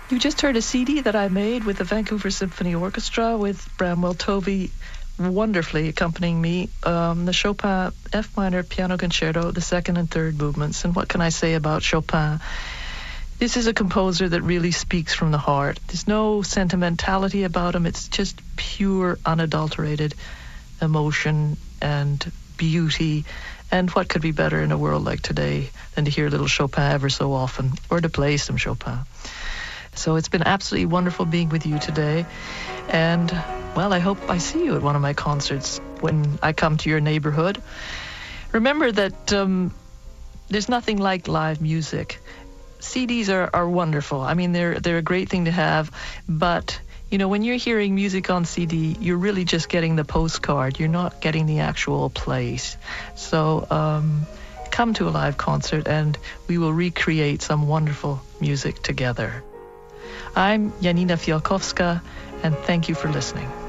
You just heard a CD that I made with the Vancouver Symphony Orchestra with Bramwell Tovey wonderfully accompanying me, the Chopin F minor piano concerto, the second and third movements. And what can I say about Chopin? This is a composer that really speaks from the heart. There's no sentimentality about him. It's just pure, unadulterated emotion and beauty. And what could be better in a world like today than to hear a little Chopin ever so often, or to play some Chopin? So it's been absolutely wonderful being with you today. And, well, I hope I see you at one of my concerts when I come to your neighborhood. Remember that there's nothing like live music. CDs are wonderful. I mean, they're a great thing to have. But, you know, when you're hearing music on CD, you're really just getting the postcard. You're not getting the actual place. So come to a live concert and we will recreate some wonderful music together. I'm Janina Fialkowska, and thank you for listening.